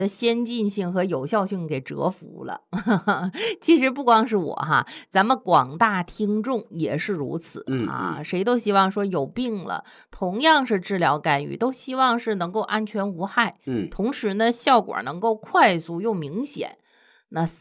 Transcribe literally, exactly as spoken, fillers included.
的先进性和有效性给折服了。其实不光是我哈，咱们广大听众也是如此嗯嗯。 啊，谁都希望说有病了，同样是治疗干预，都希望是能够安全无害， 嗯。 同时呢，效果能够快速又明显。那